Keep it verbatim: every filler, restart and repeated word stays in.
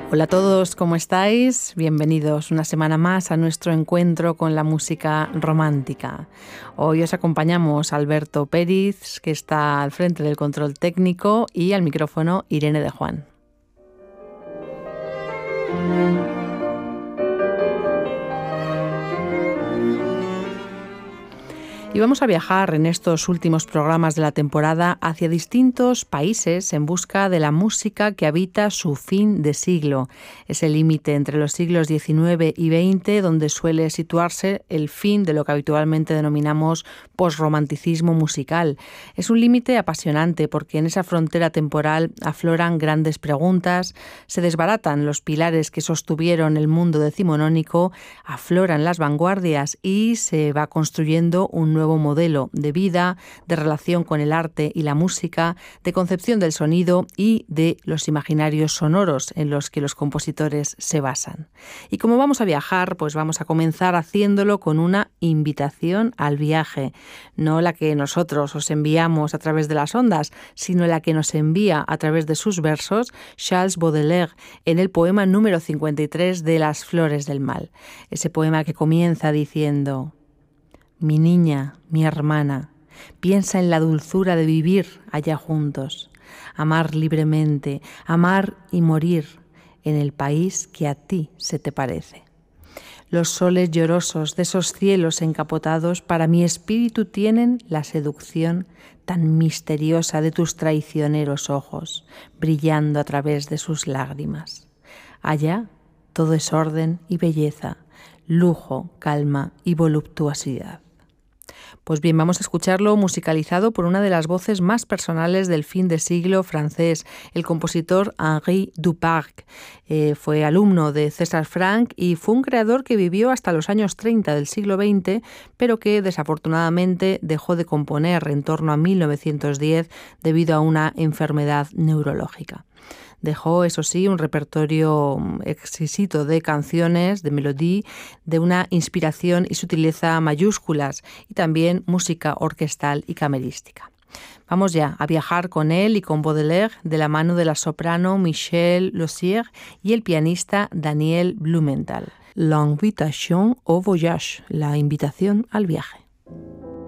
Hola a todos, ¿cómo estáis? Bienvenidos una semana más a nuestro encuentro con la música romántica. Hoy os acompañamos Alberto Pérez, que está al frente del control técnico, y al micrófono Irene de Juan. Y vamos a viajar en estos últimos programas de la temporada hacia distintos países en busca de la música que habita su fin de siglo. Es el límite entre los siglos diecinueve y veinte donde suele situarse el fin de lo que habitualmente denominamos posromanticismo musical. Es un límite apasionante porque en esa frontera temporal afloran grandes preguntas, se desbaratan los pilares que sostuvieron el mundo decimonónico, afloran las vanguardias y se va construyendo un nuevo modelo de vida, de relación con el arte y la música, de concepción del sonido y de los imaginarios sonoros en los que los compositores se basan. Y como vamos a viajar, pues vamos a comenzar haciéndolo con una invitación al viaje, no la que nosotros os enviamos a través de las ondas, sino la que nos envía a través de sus versos Charles Baudelaire en el poema número cincuenta y tres de Las Flores del Mal. Ese poema que comienza diciendo: mi niña, mi hermana, piensa en la dulzura de vivir allá juntos, amar libremente, amar y morir en el país que a ti se te parece. Los soles llorosos de esos cielos encapotados para mi espíritu tienen la seducción tan misteriosa de tus traicioneros ojos, brillando a través de sus lágrimas. Allá todo es orden y belleza, lujo, calma y voluptuosidad. Pues bien, vamos a escucharlo musicalizado por una de las voces más personales del fin de siglo francés, el compositor Henri Duparc. Eh, fue alumno de César Franck y fue un creador que vivió hasta los años treinta del siglo veinte, pero que desafortunadamente dejó de componer en torno a mil novecientos diez debido a una enfermedad neurológica. Dejó, eso sí, un repertorio exquisito de canciones, de melodía, de una inspiración y sutileza mayúsculas, y también música orquestal y camerística. Vamos ya a viajar con él y con Baudelaire de la mano de la soprano Michelle Lozier y el pianista Daniel Blumenthal. L'invitation au voyage, la invitación al viaje.